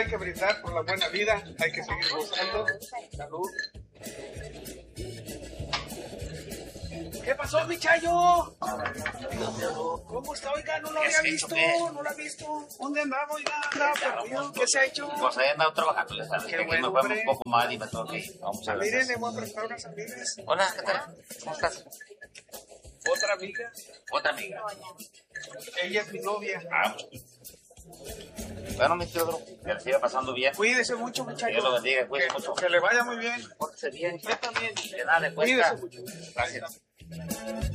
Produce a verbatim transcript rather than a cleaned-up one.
hay que brindar por la buena vida, hay que seguir gozando. Salud. ¿Qué pasó, mi Chayo? ¿Cómo está, oiga? No lo había visto, no lo ha visto. ¿Dónde andaba, oiga? Andaba perdido. ¿Qué se ha hecho? Pues ahí andaba trabajando, ya sabes. Qué Que bueno, me fue hombre. un poco mal y me tengo que ir. Vamos a ver. Miren, le voy a prestar unas amigas. Hola, ¿qué tal? ¿Cómo estás? Otra amiga, Otra amiga. ella es mi novia. Ah, bueno, mi Teodoro, que le siga pasando bien. Cuídese mucho, Que muchacho. Dios lo bendiga, cuídese Que, mucho. que le vaya muy bien. Pórtese bien. Usted también. De nada le cuesta. Cuídese mucho. Gracias.